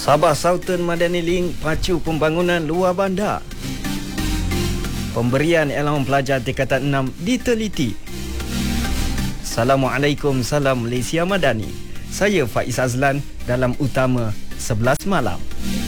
Sabah Southern Madani Link pacu pembangunan luar bandar. Pemberian elemen pelajar tingkatan 6 diteliti. Assalamualaikum, salam Malaysia Madani. Saya Faiz Azlan dalam Utama 11 Malam.